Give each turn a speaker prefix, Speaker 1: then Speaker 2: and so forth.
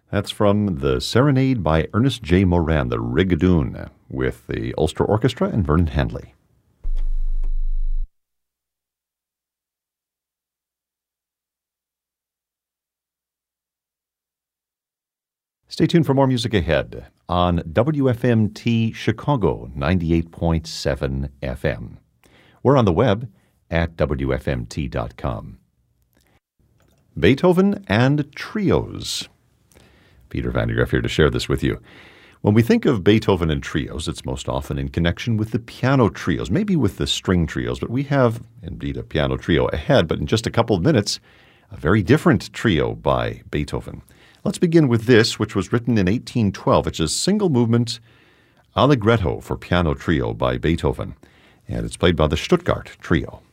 Speaker 1: That's from the Serenade by Ernest J. Moran, the Rigadoon, with the Ulster Orchestra and Vernon Handley. Stay tuned for more music ahead on WFMT Chicago 98.7 FM. We're on the web at WFMT.com. Beethoven and trios. Peter Van de Graaff here to share this with you. When we think of Beethoven and trios, it's most often in connection with the piano trios, maybe with the string trios, but we have indeed a piano trio ahead, but in just a couple of minutes, a very different trio by Beethoven. Let's begin with this, which was written in 1812. It's a single movement Allegretto for piano trio by Beethoven, and it's played by the Stuttgart Trio.